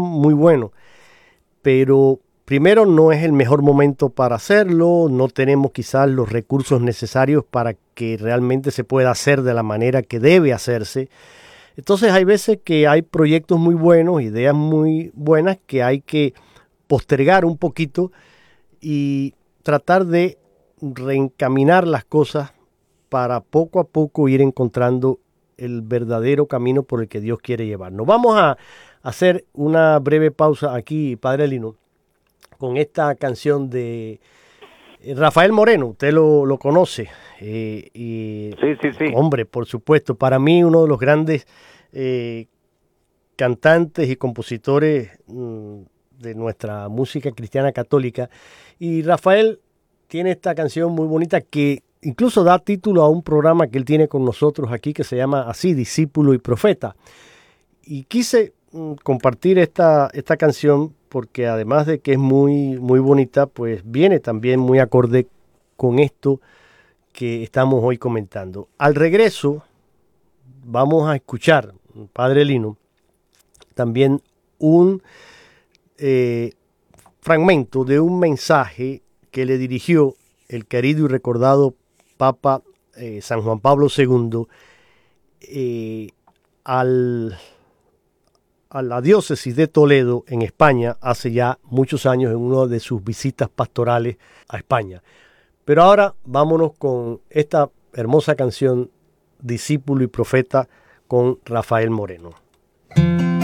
muy bueno, pero primero no es el mejor momento para hacerlo, no tenemos quizás los recursos necesarios para que realmente se pueda hacer de la manera que debe hacerse. Entonces hay veces que hay proyectos muy buenos, ideas muy buenas que hay que postergar un poquito y tratar de reencaminar las cosas para poco a poco ir encontrando el verdadero camino por el que Dios quiere llevarnos. Vamos a hacer una breve pausa aquí, Padre Lino, con esta canción de Rafael Moreno. Usted lo conoce. Sí. Hombre, por supuesto, para mí uno de los grandes cantantes y compositores de nuestra música cristiana católica. Y Rafael tiene esta canción muy bonita que incluso da título a un programa que él tiene con nosotros aquí que se llama así, Discípulo y Profeta. Y quise compartir esta canción porque además de que es muy, muy bonita, pues viene también muy acorde con esto que estamos hoy comentando. Al regreso vamos a escuchar, Padre Lino, también un fragmento de un mensaje que le dirigió el querido y recordado Papa San Juan Pablo II a la diócesis de Toledo en España hace ya muchos años en una de sus visitas pastorales a España. Pero ahora vámonos con esta hermosa canción Discípulo y Profeta con Rafael Moreno.